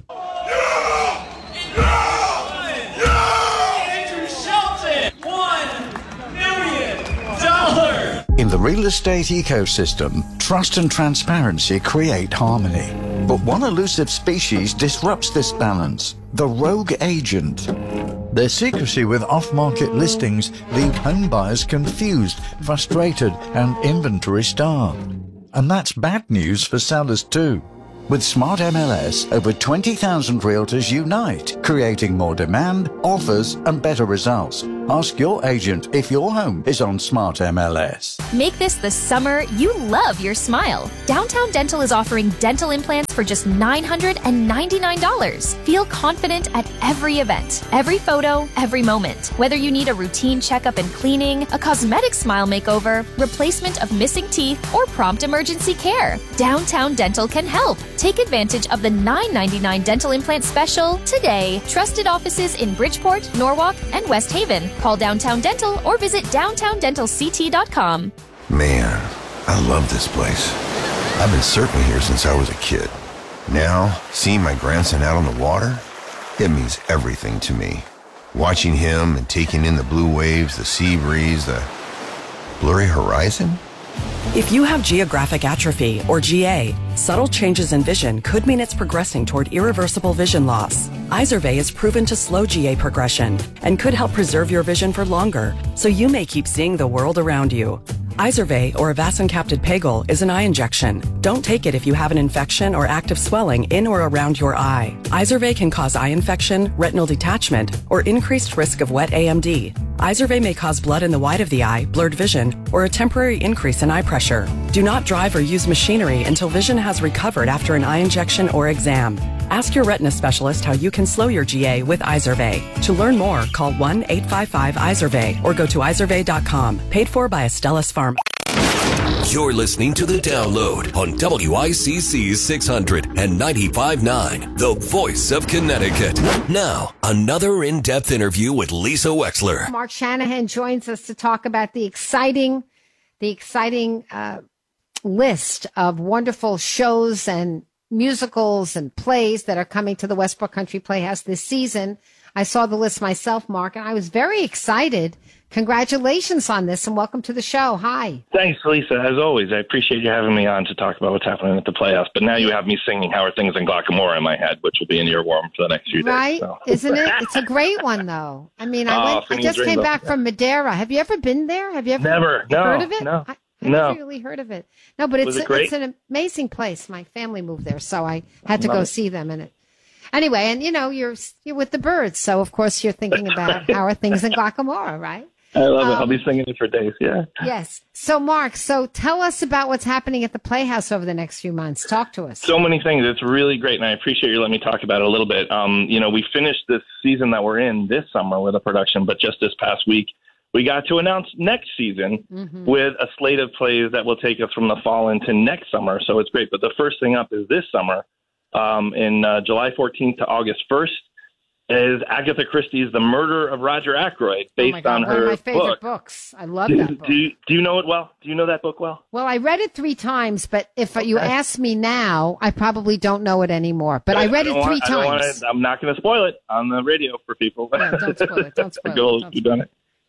In the real estate ecosystem, trust and transparency create harmony. But one elusive species disrupts this balance: the rogue agent. Their secrecy with off-market listings leave home buyers confused, frustrated, and inventory-starved. And that's bad news for sellers too. With Smart MLS, over 20,000 realtors unite, creating more demand, offers, and better results. Ask your agent if your home is on Smart MLS. Make this the summer you love your smile. Downtown Dental is offering dental implants for just $999. Feel confident at every event, every photo, every moment. Whether you need a routine checkup and cleaning, a cosmetic smile makeover, replacement of missing teeth, or prompt emergency care, Downtown Dental can help. Take advantage of the $999 dental implant special today. Trusted offices in Bridgeport, Norwalk, and West Haven. Call Downtown Dental or visit downtowndentalct.com. Man, I love this place. I've been surfing here since I was a kid. Now, seeing my grandson out on the water, it means everything to me. Watching him and taking in the blue waves, the sea breeze, the blurry horizon. If you have geographic atrophy, or GA, subtle changes in vision could mean it's progressing toward irreversible vision loss. Izervay is proven to slow GA progression and could help preserve your vision for longer, so you may keep seeing the world around you. Izervay, or avacincaptad pegol, is an eye injection. Don't take it if you have an infection or active swelling in or around your eye. Izervay can cause eye infection, retinal detachment, or increased risk of wet AMD. Izervay may cause blood in the white of the eye, blurred vision, or a temporary increase in eye pressure. Do not drive or use machinery until vision has recovered after an eye injection or exam. Ask your retina specialist how you can slow your GA with Izervay. To learn more, call 1-855-IZERVAY or go to izervay.com. Paid for by Astellas Pharma. You're listening to The Download on WICC 695.9, the voice of Connecticut. Now, another in-depth interview with Lisa Wexler. Mark Shanahan joins us to talk about the exciting list of wonderful shows and musicals and plays that are coming to the Westbrook Country Playhouse this season. I saw the list myself, Mark, and I was very excited. Congratulations on this, and welcome to the show. Hi. Thanks, Lisa. As always, I appreciate you having me on to talk about what's happening at the Playhouse. But now you have me singing How Are Things in Glockamora in my head, which will be in earworm for the next few days. Right? So. Isn't it? It's a great one, though. I mean, I just came back from Madeira. Have you ever been there? Have you ever heard of it? No. I never really heard of it. No, but it's an amazing place. My family moved there, so I had to go see them in it. Anyway, and you're with the birds, so of course you're thinking about How Are Things in Glockamora, right? I love it. I'll be singing it for days, yeah. Yes. So, Mark, tell us about what's happening at the Playhouse over the next few months. Talk to us. So many things. It's really great, and I appreciate you letting me talk about it a little bit. We finished this season that we're in this summer with a production, but just this past week, we got to announce next season with a slate of plays that will take us from the fall into next summer. So it's great. But the first thing up is this summer, in July 14th to August 1st, is Agatha Christie's The Murder of Roger Ackroyd, based on her one of my favorite book. books. I love that book. Do you know it well? Do you know that book well? Well, I read it 3 times, but if you ask me now, I probably don't know it anmoore. But I read it 3 times. I'm not going to spoil it on the radio for people. No, don't spoil it. Don't spoil it. You've done it.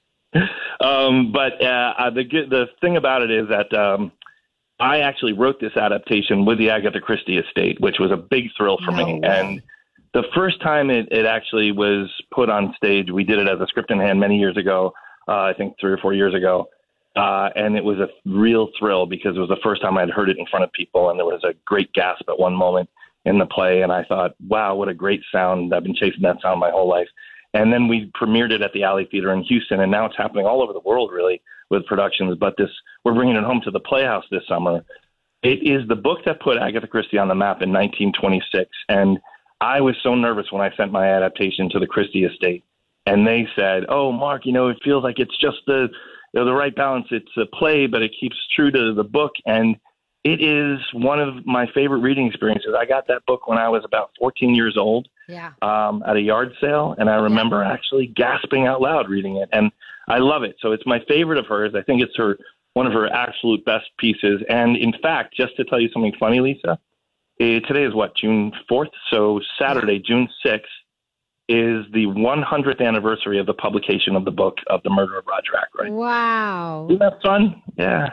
The thing about it is that I actually wrote this adaptation with the Agatha Christie estate, which was a big thrill for me. And the first time it actually was put on stage, we did it as a script in hand many years ago, I think 3 or 4 years ago. And it was a real thrill because it was the first time I'd heard it in front of people. And there was a great gasp at one moment in the play. And I thought, wow, what a great sound. I've been chasing that sound my whole life. And then we premiered it at the Alley Theater in Houston, and now it's happening all over the world, really, with productions. But we're bringing it home to the Playhouse this summer. It is the book that put Agatha Christie on the map in 1926, and I was so nervous when I sent my adaptation to the Christie estate and they said, "Oh, Mark, it feels like it's just the right balance. It's a play, but it keeps true to the book." And it is one of my favorite reading experiences. I got that book when I was about 14 years old at a yard sale, and I remember actually gasping out loud reading it, and I love it. So it's my favorite of hers. I think it's one of her absolute best pieces. And in fact, just to tell you something funny, Lisa, today is June 4th? So Saturday, June 6th, is the 100th anniversary of the publication of the book of The Murder of Roger Ackroyd. Wow. Isn't that fun? Yeah.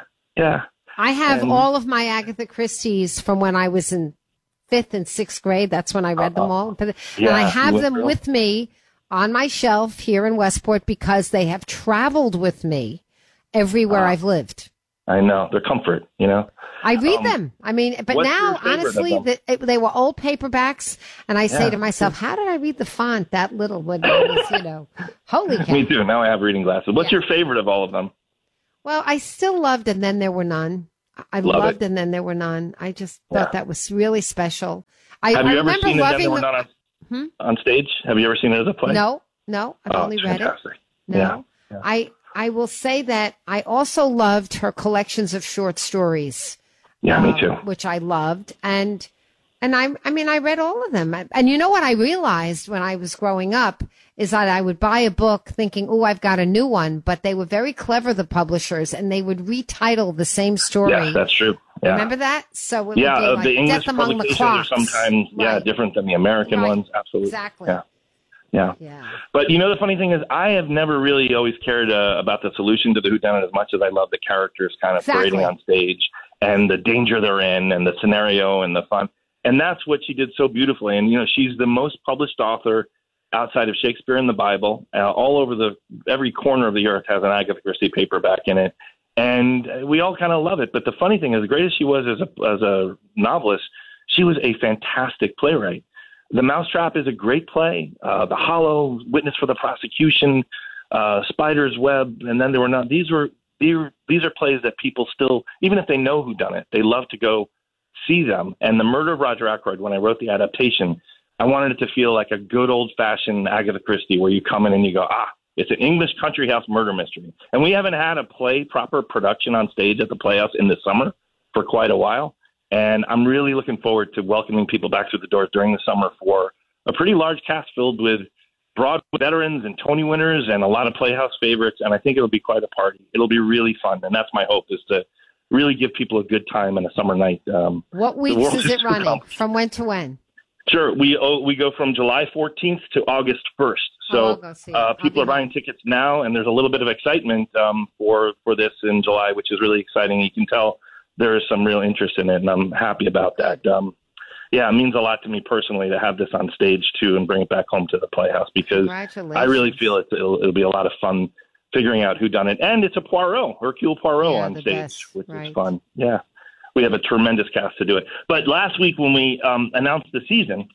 I have all of my Agatha Christie's from when I was in 5th and 6th grade. That's when I read them all. And I have them with me on my shelf here in Westport because they have traveled with me everywhere I've lived. I know. They're comfort, I read them. I mean, but now, honestly, they were old paperbacks, and I say to myself, how did I read the font that little when I was, holy cow. Me too. Now I have reading glasses. What's your favorite of all of them? Well, I still loved And Then There Were None. I loved And Then There Were None. I just thought that was really special. Have you ever seen And Then There Were None on stage? Have you ever seen it as a play? No. I've only read fantastic. it. No. Yeah. I will say that I also loved her collections of short stories. Yeah, me too. Which I loved. And I read all of them. And you know what I realized when I was growing up is that I would buy a book thinking, oh, I've got a new one. But they were very clever, the publishers, and they would retitle the same story. Yes, that's true. Yeah. Remember that? So it would be like the English Death Among the publications Clocks. are sometimes different than the American ones. Absolutely. Exactly. Yeah. But the funny thing is I have never really always cared about the solution to the whodunit as much as I love the characters kind of parading on stage and the danger they're in and the scenario and the fun. And that's what she did so beautifully. And, she's the most published author outside of Shakespeare and the Bible. All over every corner of the earth has an Agatha Christie paperback in it. And we all kind of love it. But the funny thing is, as great as she was as a novelist, she was a fantastic playwright. The Mousetrap is a great play. The Hollow, Witness for the Prosecution, Spider's Web, and Then There Were None. These are plays that people still, even if they know who done it, they love to go see them. And The Murder of Roger Ackroyd, when I wrote the adaptation, I wanted it to feel like a good old-fashioned Agatha Christie where you come in and you go, it's an English country house murder mystery. And we haven't had a proper production on stage at the Playhouse in the summer for quite a while. And I'm really looking forward to welcoming people back through the doors during the summer for a pretty large cast filled with Broadway veterans and Tony winners and a lot of Playhouse favorites. And I think it'll be quite a party. It'll be really fun. And that's my hope, is to really give people a good time on a summer night. What weeks is it running? From when to when? Sure. We go from July 14th to August 1st. So people are buying tickets now, and there's a little bit of excitement for this in July, which is really exciting. You can tell there is some real interest in it, and I'm happy about that. It means a lot to me personally to have this on stage, too, and bring it back home to the Playhouse, because I really feel it'll be a lot of fun figuring out who done it. And it's a Hercule Poirot on stage, which is fun. Yeah. We have a tremendous cast to do it. But last week when we announced the season,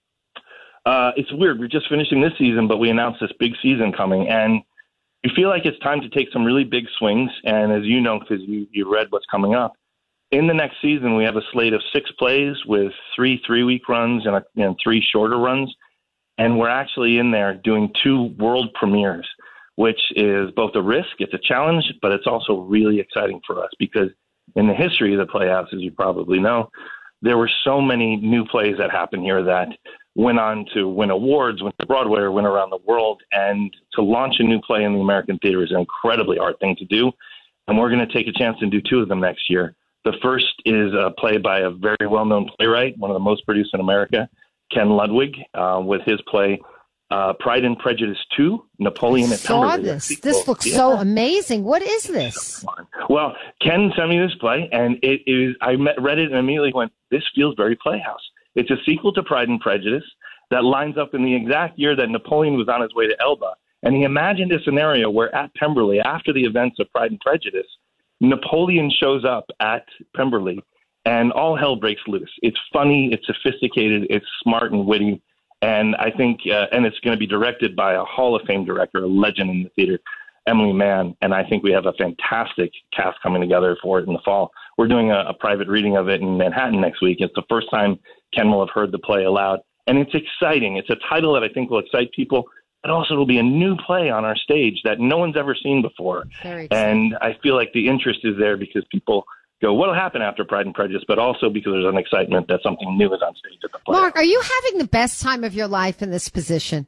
it's weird. We're just finishing this season, but we announced this big season coming. And we feel like it's time to take some really big swings. And as you know, because you read what's coming up, in the next season, we have a slate of 6 plays with 3 3-week runs and 3 shorter runs. And we're actually in there doing 2 world premieres, which is both a risk, it's a challenge, but it's also really exciting for us because in the history of the Playhouse, as you probably know, there were so many new plays that happened here that went on to win awards, went to Broadway, or went around the world. And to launch a new play in the American theater is an incredibly hard thing to do. And we're going to take a chance and do 2 of them next year. The first is a play by a very well-known playwright, one of the most produced in America, Ken Ludwig, with his play Pride and Prejudice 2, Napoleon at Pemberley. This looks so amazing. What is this? Well, Ken sent me this play, and it is. I read it and immediately went, this feels very Playhouse. It's a sequel to Pride and Prejudice that lines up in the exact year that Napoleon was on his way to Elba. And he imagined a scenario where at Pemberley, after the events of Pride and Prejudice, Napoleon shows up at Pemberley, and all hell breaks loose. It's funny, it's sophisticated, it's smart and witty. And I think, and it's going to be directed by a Hall of Fame director, a legend in the theater, Emily Mann. And I think we have a fantastic cast coming together for it in the fall. We're doing a private reading of it in Manhattan next week. It's the first time Ken will have heard the play aloud. And it's exciting. It's a title that I think will excite people but also it'll be a new play on our stage that no one's ever seen before. And I feel like the interest is there because people go, what'll happen after Pride and Prejudice? But also because there's an excitement that something new is on stage at the play. Mark, are you having the best time of your life in this position?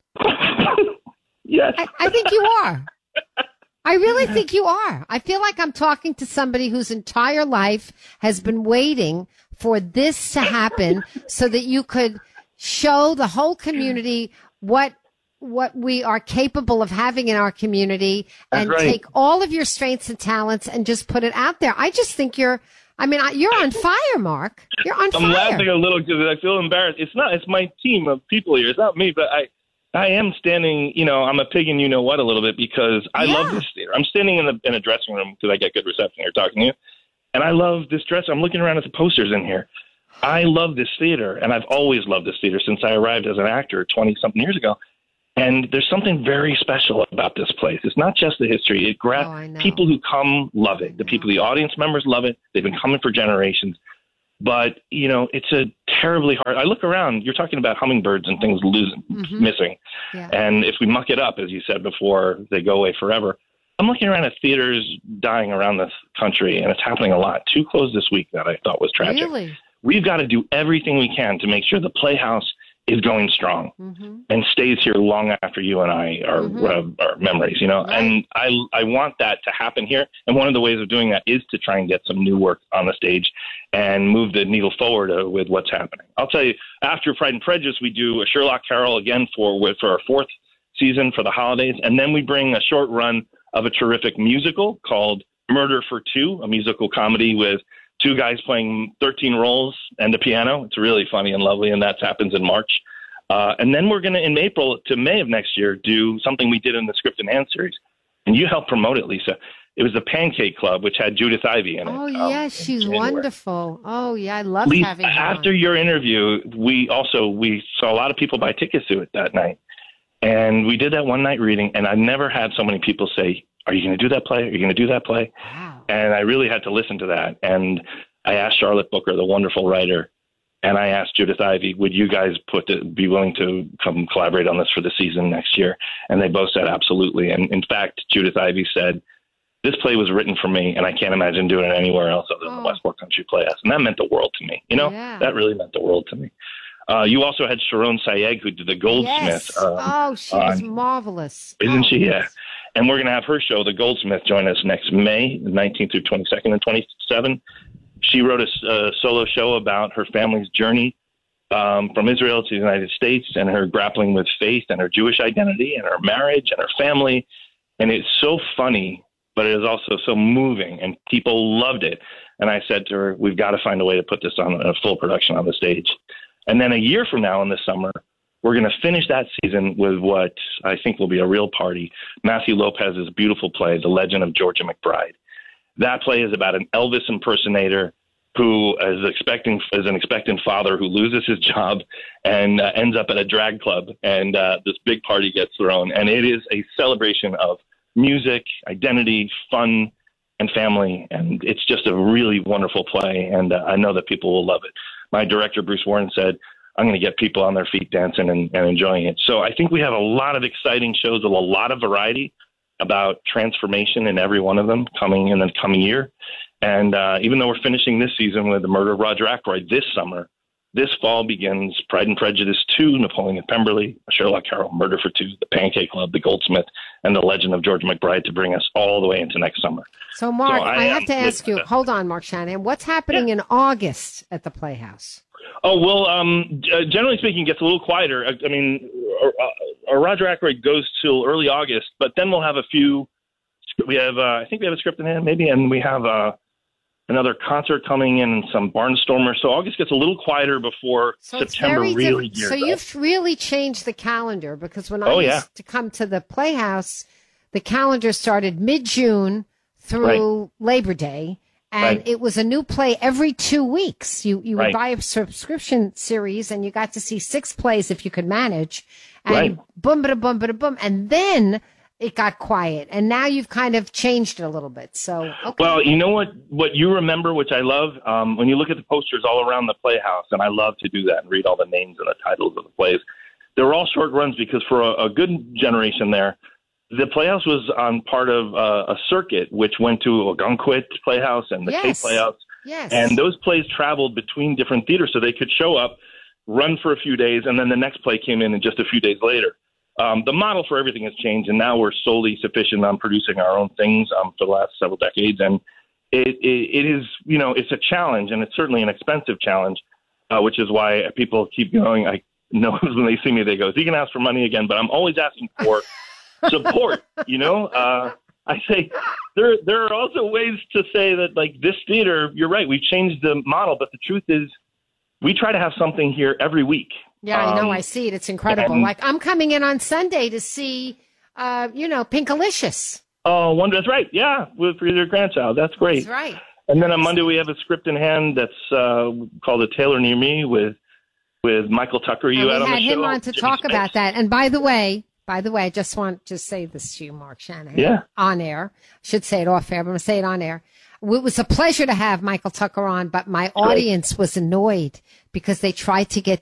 Yes. I think you are. I really think you are. I feel like I'm talking to somebody whose entire life has been waiting for this to happen so that you could show the whole community what we are capable of having in our community and take all of your strengths and talents and just put it out there. I just think you're on fire, Mark. You're on fire. I'm laughing a little because I feel embarrassed. It's my team of people here. It's not me, but I am standing, I'm a pig in you-know-what a little bit because I love this theater. I'm standing in a dressing room because I get good reception here talking to you. And I love this dress. I'm looking around at the posters in here. I love this theater, and I've always loved this theater since I arrived as an actor 20-something years ago. And there's something very special about this place. It's not just the history. It grabs people who come love it. The audience members love it. They've been coming for generations. But, it's a terribly hard. I look around. You're talking about hummingbirds and things missing. Yeah. And if we muck it up, as you said before, they go away forever. I'm looking around at theaters dying around this country, and it's happening a lot. 2 closed this week that I thought was tragic. Really? We've got to do everything we can to make sure the Playhouse is going strong and stays here long after you and I are memories, and I want that to happen here. And one of the ways of doing that is to try and get some new work on the stage and move the needle forward with what's happening. I'll tell you, after Pride and Prejudice, we do a Sherlock Carol again for our 4th season for the holidays. And then we bring a short run of a terrific musical called Murder for Two, a musical comedy with 2 guys playing 13 roles and a piano. It's really funny and lovely, and that happens in March. And then we're going to, in April to May of next year, do something we did in the Script and Hand series. And you helped promote it, Lisa. It was the Pancake Club, which had Judith Ivey in it. Oh, yes, she's wonderful. Oh, yeah, I love having her. After your interview, we saw a lot of people buy tickets to it that night. And we did that one night reading, and I've never had so many people say, are you going to do that play? Are you going to do that play? Wow. And I really had to listen to that. And I asked Charlotte Booker, the wonderful writer, and I asked Judith Ivey, would you guys be willing to come collaborate on this for the season next year? And they both said absolutely. And in fact, Judith Ivey said, this play was written for me, and I can't imagine doing it anywhere else other than the Westport Country Playhouse. And that meant the world to me. That really meant the world to me. You also had Sharon Sayegh, who did The Goldsmith. Yes. She was marvelous. Isn't she? Yeah. And we're going to have her show, The Goldsmith, join us next May, 19th through 22nd and 27th. She wrote a solo show about her family's journey from Israel to the United States and her grappling with faith and her Jewish identity and her marriage and her family. And it's so funny, but it is also so moving, and people loved it. And I said to her, we've got to find a way to put this on a full production on the stage. And then a year from now in the summer, we're going to finish that season with what I think will be a real party, Matthew Lopez's beautiful play, The Legend of Georgia McBride. That play is about an Elvis impersonator who is an expectant father who loses his job and ends up at a drag club, and this big party gets thrown. And it is a celebration of music, identity, fun, and family. And it's just a really wonderful play, and I know that people will love it. My director, Bruce Warren, said, I'm going to get people on their feet dancing and enjoying it. So I think we have a lot of exciting shows with a lot of variety about transformation in every one of them coming in the coming year. And even though we're finishing this season with The Murder of Roger Ackroyd this summer, this fall begins Pride and Prejudice 2, Napoleon and Pemberley, Sherlock Carol, Murder for Two, The Pancake Club, The Goldsmith, and The Legend of George McBride to bring us all the way into next summer. So, Mark, I have to ask you, hold on, Mark Shanahan, what's happening in August at the Playhouse? Oh, well, generally speaking, it gets a little quieter. I mean, Roger Ackroyd goes till early August, but then we'll have a few. We have, I think we have a script in hand, maybe, and we have another concert coming in and some Barnstormers. So August gets a little quieter before September really gears up. So you've really changed the calendar, because when I used to come to the Playhouse, the calendar started mid-June through Labor Day. And it was a new play every 2 weeks. You would buy a subscription series, and you got to see 6 plays if you could manage. And boom, bada, boom, bada, boom. And then it got quiet. And now you've kind of changed it a little bit. So, okay. Well, you know what you remember, which I love, when you look at the posters all around the Playhouse, and I love to do that and read all the names and the titles of the plays. they were all short runs because for a good generation there, the Playhouse was on part of a circuit which went to Algonquin Playhouse and the Cape Playhouse. Yes. And those plays traveled between different theaters, so they could show up, run for a few days, and then the next play came in just a few days later. The model for everything has changed, and now we're solely sufficient on producing our own things for the last several decades. And it is, it's a challenge, and it's certainly an expensive challenge, which is why people keep going. I know when they see me, they go, "Is he going to ask for money again?" But I'm always asking for support, I say there are also ways to say that, like, this theater, you're right, we've changed the model, but the truth is we try to have something here every week. Yeah, I know. I see it. It's incredible. Like, I'm coming in on Sunday to see, Pinkalicious. Oh, that's right. Yeah, for your grandchild. That's great. That's right. And then on Monday we have a script in hand that's called A Tailor Near Me with Michael Tucker. You had on the show. We had him on to talk about that. And by the way, I just want to say this to you, Mark Shanahan. Yeah. On air. I should say it off air, but I'm going to say it on air. It was a pleasure to have Michael Tucker on, but my audience was annoyed because they tried to get